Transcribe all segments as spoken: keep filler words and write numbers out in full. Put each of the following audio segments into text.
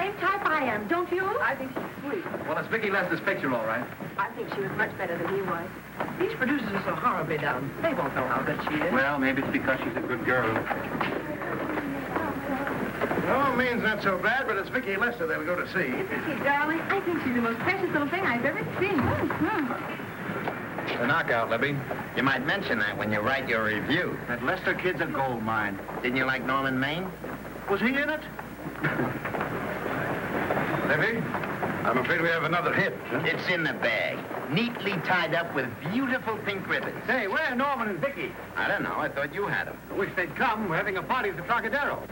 same type I am, don't you? I think she's sweet. Well, it's Vicki Lester's picture, all right. I think she was much better than he was. These producers are so horribly down. They won't know how good she is. Well, maybe it's because she's a good girl. No, means not so bad, but it's Vicki Lester they'll go to see. Isn't she, darling? I think she's the most precious little thing I've ever seen. Mm-hmm. The knockout, Libby. You might mention that when you write your review. That Lester kid's a gold mine. Didn't you like Norman Maine? Was he in it? Libby, I'm afraid we have another hit. Huh? It's in the bag, neatly tied up with beautiful pink ribbons. Hey, where are Norman and Vicki? I don't know. I thought you had them. I wish they'd come. We're having a party at the Trocadero.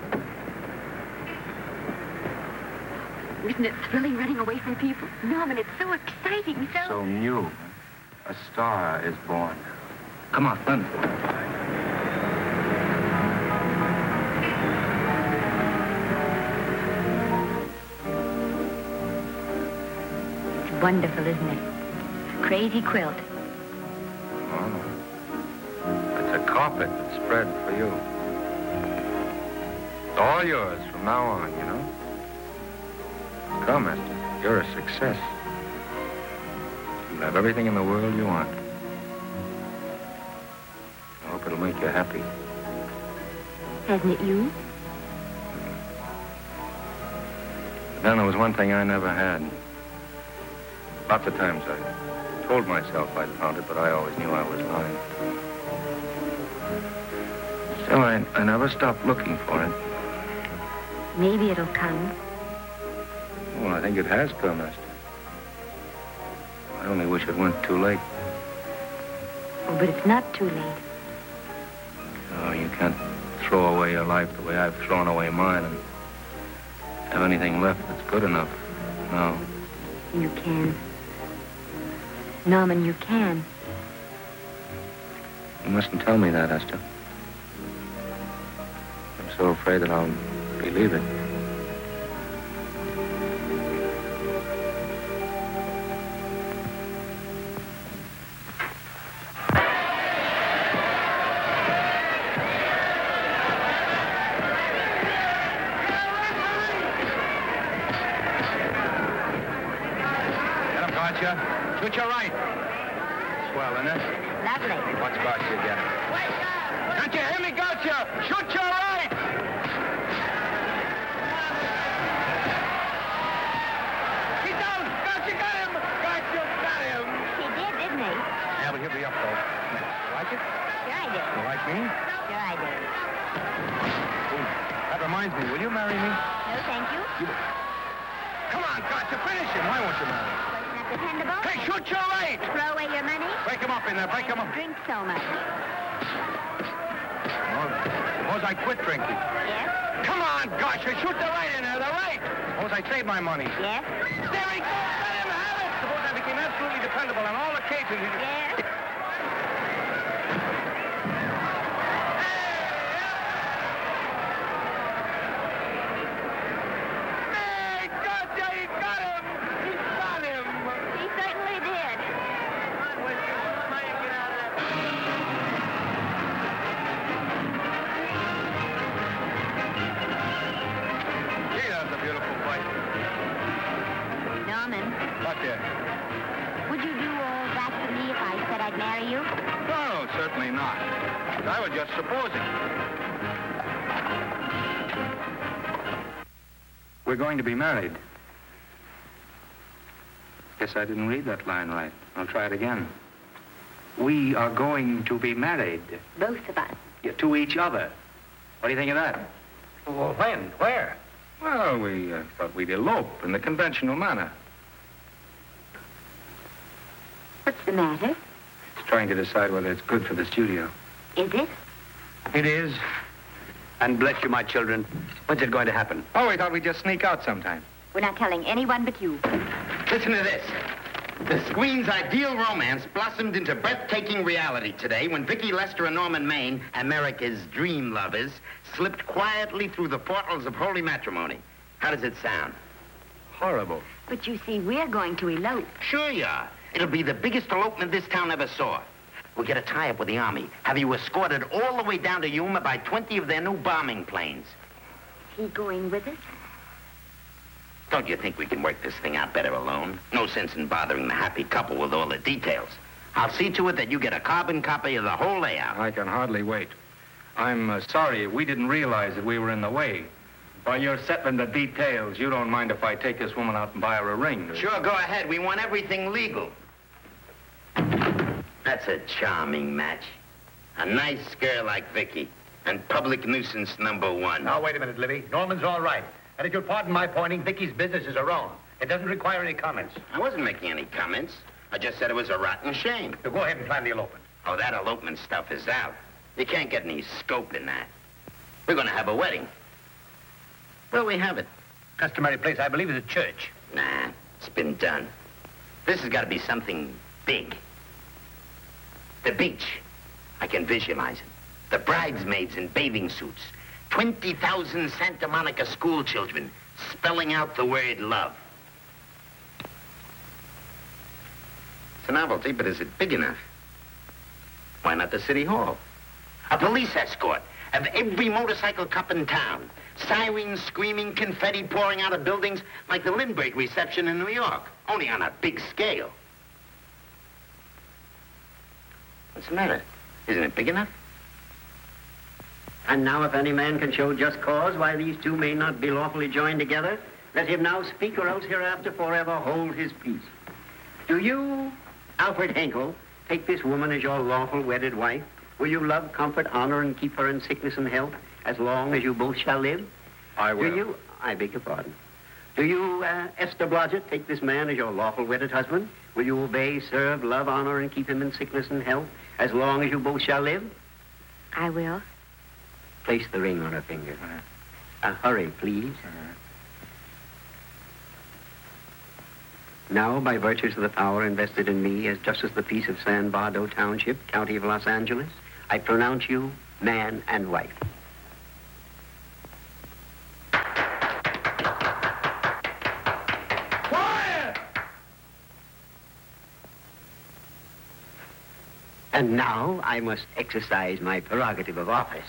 Isn't it thrilling running away from people? Norman, it's so exciting, so... So new. A star is born. Come on, run. It's wonderful, isn't it? Crazy quilt. Oh. It's a carpet that's spread for you. It's all yours from now on, you know? Come, Esther. You're a success. You have everything in the world you want. I hope it'll make you happy. Hasn't it you? But then there was one thing I never had. Lots of times I told myself I'd found it, but I always knew I was lying. Still, I, I never stopped looking for it. Maybe it'll come. Well, I think it has come, Esther. I only wish it weren't too late. Oh, but it's not too late. Oh, you can't throw away your life the way I've thrown away mine and have anything left that's good enough. No. You can. Norman, you can. You mustn't tell me that, Esther. I'm so afraid that I'll believe it. Switch your right. Swell, isn't it? Lovely. What's Garcia getting? Can't you hear me, Gotcha? Shoot your right! He's down! Gotcha got him! Gotcha got him! He did, didn't he? Yeah, but he'll be up, though. You like it? Sure I did. You like me? Sure I did. Ooh, that reminds me. Will you marry me? No, thank you. You... Come on, Gotcha, finish him. Why won't you marry him? Wasn't that dependable? Hey, shoot your right! Throw away your money? Break him up in there, break him up. Drink so much. Well, suppose I quit drinking. Yes? Come on, Gotcha, shoot the right in there, the right! Suppose I save my money. Yes? There he goes, let him have it! Suppose I became absolutely dependable on all occasions. Yes? Hey, Gotcha, he got him! He got him! He certainly did. Gee, that was a beautiful fight. Norman, Gotcha. would you do all that for me if I said I'd marry you? No, certainly not. I was just supposing. We're going to be married. Guess I didn't read that line right. I'll try it again. We are going to be married. Both of us. Yeah, to each other. What do you think of that? Well, when? Where? Well, we uh, thought we'd elope in the conventional manner. What's the matter? It's trying to decide whether it's good for the studio. Is it? It is. And bless you, my children. When's it going to happen? Oh, we thought we'd just sneak out sometime. We're not telling anyone but you. Listen to this. The screen's ideal romance blossomed into breathtaking reality today when Vicki Lester and Norman Maine, America's dream lovers, slipped quietly through the portals of holy matrimony. How does it sound? Horrible. But you see, we're going to elope. Sure you are. It'll be the biggest elopement this town ever saw. We'll get a tie-up with the Army, have you escorted all the way down to Yuma by twenty of their new bombing planes. He going with us? Don't you think we can work this thing out better alone? No sense in bothering the happy couple with all the details. I'll see to it that you get a carbon copy of the whole layout. I can hardly wait. I'm uh, sorry we didn't realize that we were in the way. While you're settling the details, you don't mind if I take this woman out and buy her a ring, do you? Sure, go ahead. We want everything legal. That's a charming match. A nice girl like Vicky. And public nuisance number one. Now, wait a minute, Libby. Norman's all right. And if you'll pardon my pointing, Vicky's business is her own. It doesn't require any comments. I wasn't making any comments. I just said it was a rotten shame. So go ahead and plan the elopement. Oh, that elopement stuff is out. You can't get any scope in that. We're going to have a wedding. Where'll we have it? Customary place, I believe, is a church. Nah, it's been done. This has got to be something big. The beach. I can visualize it. The bridesmaids in bathing suits. twenty thousand Santa Monica school children spelling out the word love. It's a novelty, but is it big enough? Why not the city hall? A police escort of every motorcycle cop in town. Sirens screaming, confetti pouring out of buildings like the Lindbergh reception in New York, only on a big scale. What's the matter? Isn't it big enough? And now if any man can show just cause why these two may not be lawfully joined together, let him now speak or else hereafter forever hold his peace. Do you, Alfred Henkel, take this woman as your lawful wedded wife? Will you love, comfort, honor, and keep her in sickness and health as long as you both shall live? I will. Do you, I beg your pardon. Do you, uh, Esther Blodgett, take this man as your lawful wedded husband? Will you obey, serve, love, honor, and keep him in sickness and health as long as you both shall live? I will. Place the ring on her finger. Uh, hurry, please. Now, by virtues of the power invested in me as Justice of the Peace of San Bardo Township, County of Los Angeles, I pronounce you man and wife. Quiet! And now I must exercise my prerogative of office.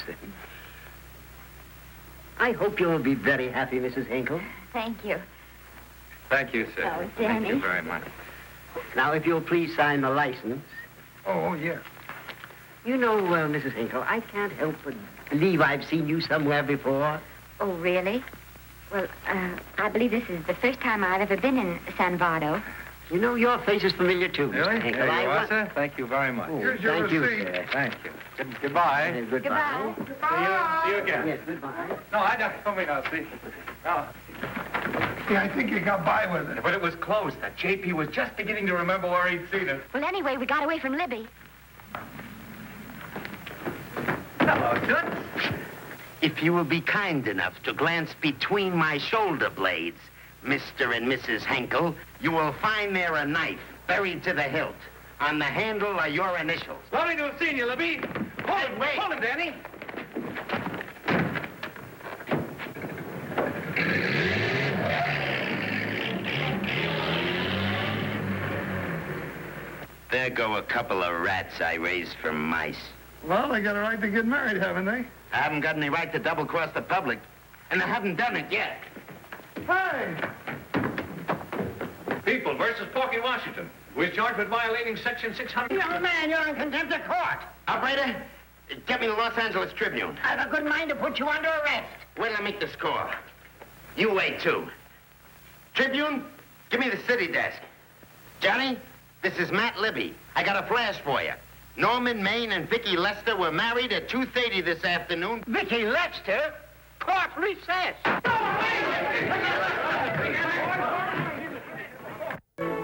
I hope you'll be very happy, Missus Henkel. Thank you. Thank you, sir. Oh, Thank you Danny. very much. Now, if you'll please sign the license. Oh, yeah. You know, uh, Missus Henkel, I can't help but believe I've seen you somewhere before. Oh, really? Well, uh, I believe this is the first time I've ever been in San Vado. You know, your face is familiar, too, Mister Really? Henkel. There you I are, want- sir. Thank you very much. Oh, Here's your thank you, receipt. sir. Thank you. Good- goodbye. Uh, goodbye. See you, see you again. Yes, goodbye. No, I don't. Come now, see. No. Yeah, I think you got by with it. But it was close. That J P was just beginning to remember where he'd seen it. Well, anyway, we got away from Libby. Hello, Toots. If you will be kind enough to glance between my shoulder blades, Mister and Missus Henkel, you will find there a knife buried to the hilt. On the handle are your initials. Lovely to have seen you, Libby. Hold it, wait. Hold it, Danny. There go a couple of rats I raised from mice. Well, they got a right to get married, haven't they? I haven't got any right to double-cross the public, and I haven't done it yet. Hey! People versus Porky Washington. We're charged with violating Section six hundred... Young man, you're in contempt of court. Operator, get me the Los Angeles Tribune. I've a good mind to put you under arrest. Wait till I make the score. You wait, too. Tribune, give me the city desk. Johnny, this is Matt Libby. I got a flash for you. Norman Maine and Vicky Lester were married at two thirty this afternoon. Vicky Lester? Court recess.